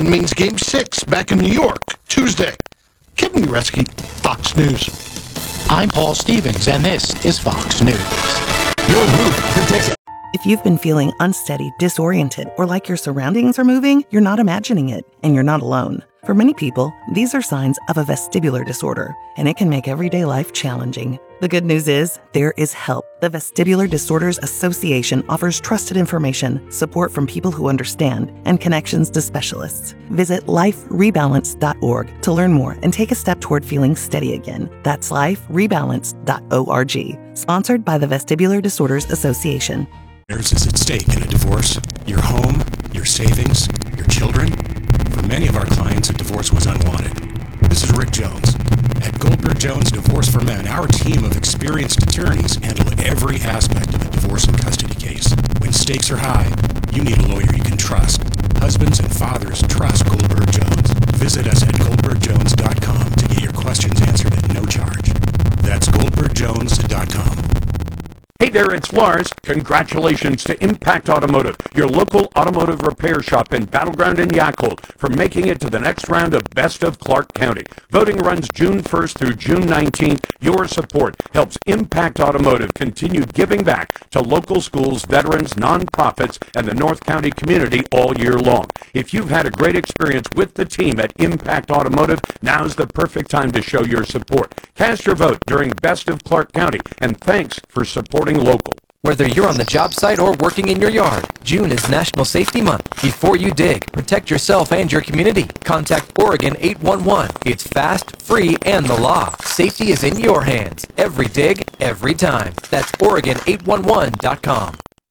Boston means Game 6 back in New York, Tuesday. Kevin Ureski, Fox News. I'm Paul Stevens, and this is Fox News. Your roof protects. If you've been feeling unsteady, disoriented, or like your surroundings are moving, you're not imagining it, and you're not alone. For many people, these are signs of a vestibular disorder, and it can make everyday life challenging. The good news is, there is help. The Vestibular Disorders Association offers trusted information, support from people who understand, and connections to specialists. Visit liferebalance.org to learn more and take a step toward feeling steady again. That's liferebalance.org. Sponsored by the Vestibular Disorders Association. Is at stake in a divorce. Your home, your savings, your children. For many of our clients, a divorce was unwanted. This is Rick Jones. At Goldberg Jones Divorce for Men, our team of experienced attorneys handle every aspect of a divorce and custody case. When stakes are high, you need a lawyer you can trust. Husbands and fathers trust Goldberg Jones. Visit us at goldbergjones.com to get your questions answered at no charge. That's goldbergjones.com. Hey there, it's Lars. Congratulations to Impact Automotive, your local automotive repair shop in Battleground and Yakult, for making it to the next round of Best of Clark County. Voting runs June 1st through June 19th. Your support helps Impact Automotive continue giving back to local schools, veterans, nonprofits, and the North County community all year long. If you've had a great experience with the team at Impact Automotive, now's the perfect time to show your support. Cast your vote during Best of Clark County, and thanks for supporting local. Whether you're on the job site or working in your yard, June is National Safety Month. Before you dig, protect yourself and your community. Contact Oregon 811. It's fast, free, and the law. Safety is in your hands. Every dig, every time. That's Oregon811.com.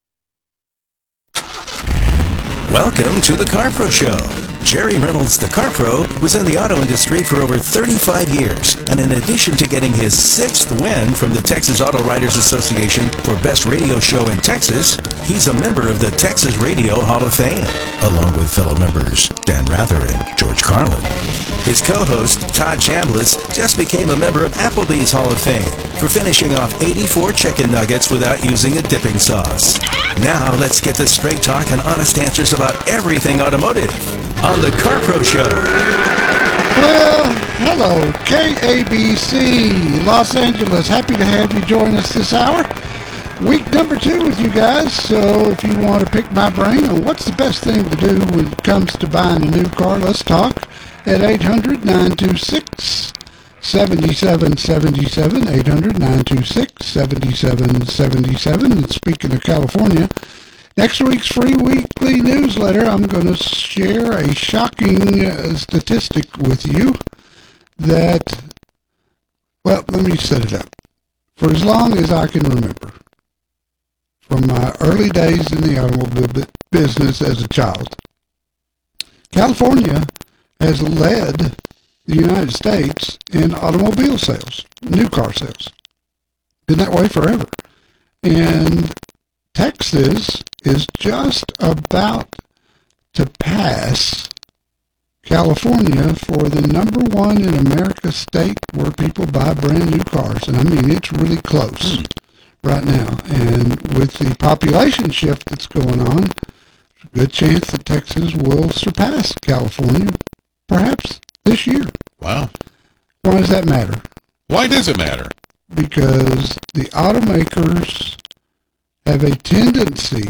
Welcome to the Car Pro Show. Jerry Reynolds, the Car Pro, was in the auto industry for over 35 years, and in addition to getting his 6th win from the Texas Auto Writers Association for Best Radio Show in Texas, he's a member of the Texas Radio Hall of Fame, along with fellow members Dan Rather and George Carlin. His co-host, Todd Chambliss, just became a member of Applebee's Hall of Fame for finishing off 84 chicken nuggets without using a dipping sauce. Now, let's get the straight talk and honest answers about everything automotive on the Car Pro Show. Well, hello, KABC, Los Angeles. Happy to have you join us this hour. Week number 2 with you guys, so if you want to pick my brain on what's the best thing to do when it comes to buying a new car, let's talk at 800-926-7777, 800-926-7777. And speaking of California, next week's free weekly newsletter, I'm going to share a shocking statistic with you that, well, let me set it up. For as long as I can remember, from my early days in the automobile business as a child, California has led the United States in automobile sales, new car sales. Been that way forever. And Texas is just about to pass California for the number 1 in America state where people buy brand new cars. And I mean, it's really close right now. And with the population shift that's going on, there's a good chance that Texas will surpass California, perhaps this year. Wow. Why does that matter? Why does it matter? Because the automakers have a tendency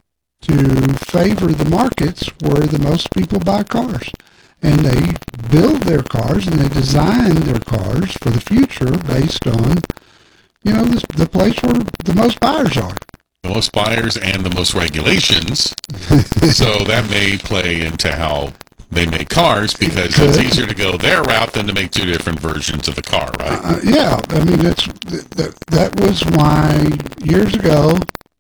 to favor the markets where the most people buy cars. And they build their cars and they design their cars for the future based on, you know, the place where the most buyers are. The most buyers and the most regulations. So that may play into how they make cars, because it's easier to go their route than to make 2 different versions of the car, right? Yeah, I mean, that was why years ago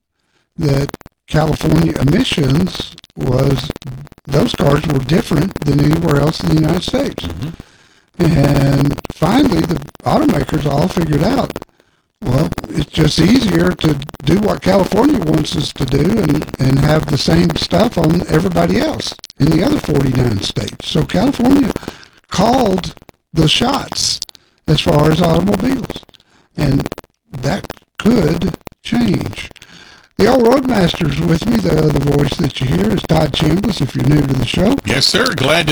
that California emissions was, those cars were different than anywhere else in the United States. Mm-hmm. And finally, the automakers all figured out, well, it's just easier to do what California wants us to do and have the same stuff on everybody else in the other 49 states. So California called the shots as far as automobiles. And that could change. The old Roadmaster's with me. The voice that you hear is Todd Chambliss, if you're new to the show. Yes, sir. Glad to